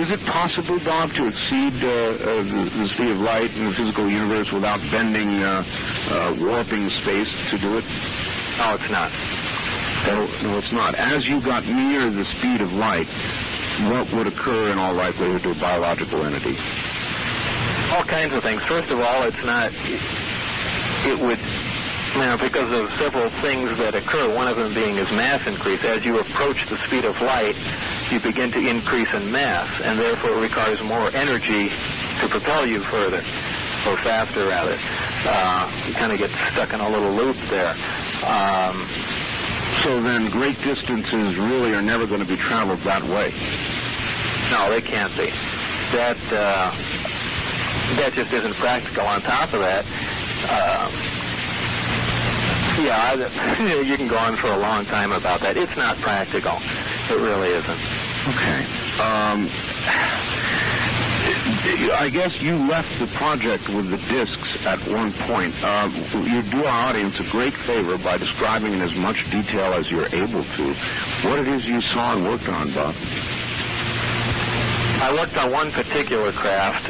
Is it possible, Bob, to exceed the speed of light in the physical universe without bending, warping space to do it? No, it's not. No, it's not. As you got near the speed of light, what would occur in all likelihood to a biological entity? All kinds of things. First of all, it's not... It would... because of several things that occur, one of them being is mass increase. As you approach the speed of light, you begin to increase in mass, and therefore it requires more energy to propel you further, or faster, rather. You kind of get stuck in a little loop there. So then great distances really are never going to be traveled that way? No, they can't be. That just isn't practical. On top of that, you can go on for a long time about that. It's not practical. It really isn't. Okay. I guess you left the project with the discs at one point. You do our audience a great favor by describing in as much detail as you're able to what it is you saw and worked on, Bob. I worked on one particular craft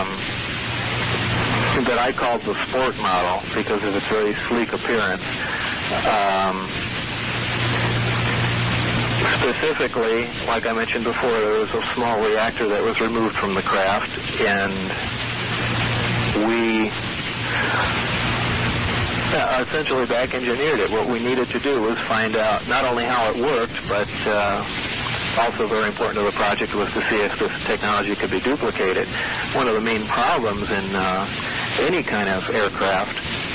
that I called the sport model because of its very sleek appearance. Specifically, like I mentioned before, there was a small reactor that was removed from the craft, and we essentially back-engineered it. What we needed to do was find out not only how it worked, but also very important to the project was to see if this technology could be duplicated. One of the main problems in any kind of aircraft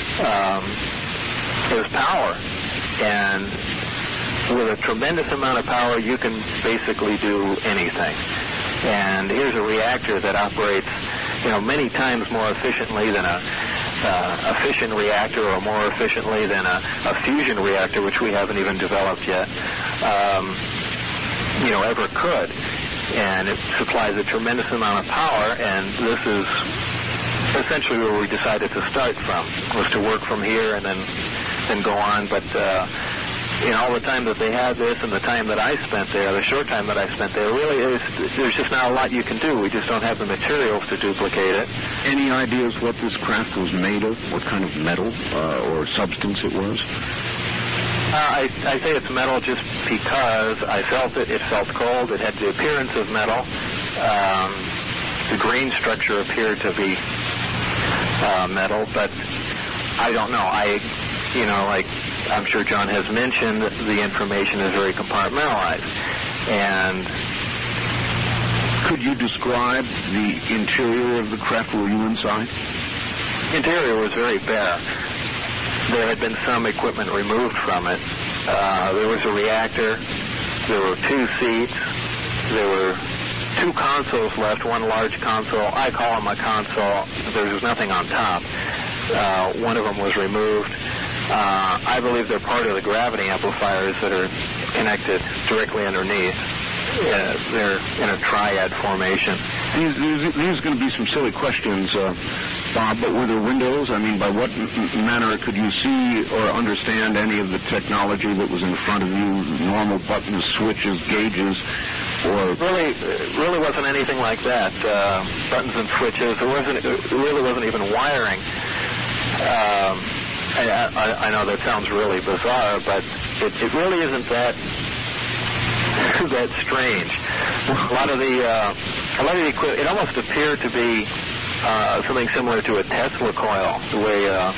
is power, and with a tremendous amount of power, you can basically do anything. And here's a reactor that operates, many times more efficiently than a fission reactor, or more efficiently than a fusion reactor, which we haven't even developed yet, ever could. And it supplies a tremendous amount of power, and this is essentially where we decided to start from, was to work from here and then go on. But all the time that they had this and the time that I spent there, the short time that I spent there, really there's just not a lot you can do. We just don't have the materials to duplicate it. Any ideas what this craft was made of? What kind of metal or substance it was? I say it's metal just because I felt it. It felt cold. It had the appearance of metal. The grain structure appeared to be metal, but I don't know. I'm sure John has mentioned, the information is very compartmentalized. And could you describe the interior of the craft? Were you inside? The interior was very bare. There had been some equipment removed from it. There was a reactor. There were 2 seats. There were 2 consoles left, one large console. I call them a console. There was nothing on top. One of them was removed. I believe they're part of the gravity amplifiers that are connected directly underneath. They're in a triad formation. These are going to be some silly questions, Bob, but were there windows? I mean, by what manner could you see or understand any of the technology that was in front of you, normal buttons, switches, gauges, or... Really wasn't anything like that. Buttons and switches. It really wasn't even wiring. I know that sounds really bizarre, but it really isn't that strange. A lot of the equipment, it almost appeared to be something similar to a Tesla coil. The way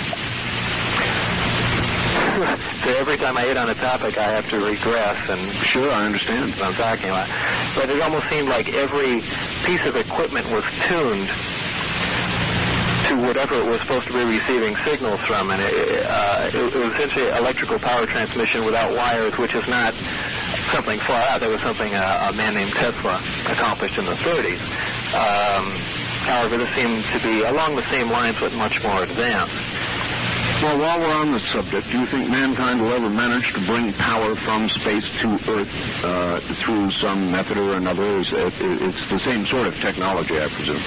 so every time I hit on a topic, I have to regress. And sure, I understand what I'm talking about. But it almost seemed like every piece of equipment was tuned to whatever it was supposed to be receiving signals from, and it was essentially electrical power transmission without wires, which is not something far out. That was something a man named Tesla accomplished in the 30s. However, this seemed to be along the same lines, but much more advanced. Well, while we're on this subject, do you think mankind will ever manage to bring power from space to Earth through some method or another? It's the same sort of technology, I presume.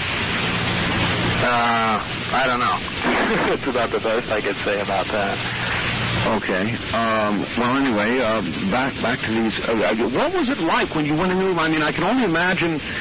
I don't know. It's about the best I could say about that. Okay. Well, anyway, back to these. What was it like when you went into them? I mean, I can only imagine